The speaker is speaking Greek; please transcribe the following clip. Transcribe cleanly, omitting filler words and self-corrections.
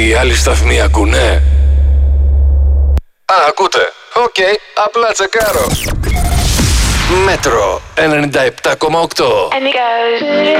Οι άλλοι σταθμοί ακούνε? Ακούτε. Οκ, απλά τσεκάρω. Μέτρο 97,8. And it goes.